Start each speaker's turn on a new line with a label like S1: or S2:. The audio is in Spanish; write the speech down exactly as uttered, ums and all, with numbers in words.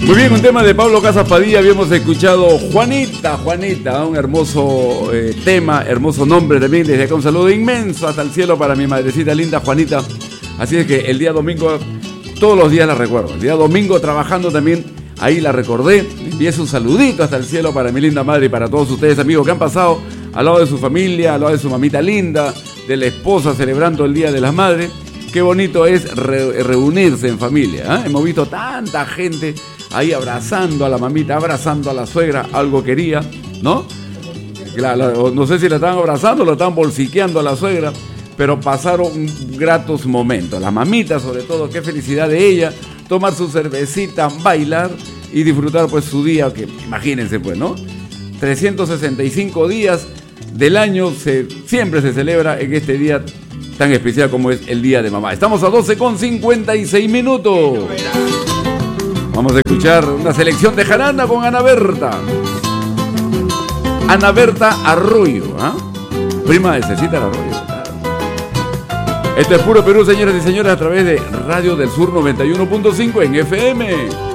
S1: Muy bien, un tema de Pablo Casas Padilla. Habíamos escuchado Juanita, Juanita, un hermoso eh, tema, hermoso nombre también. Desde acá un saludo inmenso hasta el cielo para mi madrecita linda Juanita. Así es que el día domingo, todos los días la recuerdo. El día domingo trabajando también, ahí la recordé. Envié un saludito hasta el cielo para mi linda madre y para todos ustedes, amigos, que han pasado al lado de su familia, al lado de su mamita linda, de la esposa, celebrando el Día de las Madres. Qué bonito es re- reunirse en familia, ¿eh? Hemos visto tanta gente ahí abrazando a la mamita, abrazando a la suegra, algo quería, ¿no? La, la, no sé si la estaban abrazando o la estaban bolsiqueando a la suegra, pero pasaron gratos momentos. La mamita, sobre todo, qué felicidad de ella, tomar su cervecita, bailar y disfrutar pues su día, que imagínense pues, ¿no? trescientos sesenta y cinco días del año se, siempre se celebra en este día tan especial como es el Día de Mamá. Estamos a doce con cincuenta y seis minutos. Vamos a escuchar una selección de jarana con Ana Berta. Ana Berta Arroyo, ¿ah? ¿eh? Prima de Cecita Arroyo, claro. Esto es Puro Perú, señoras y señores, a través de Radio del Sur noventa y uno punto cinco en F M.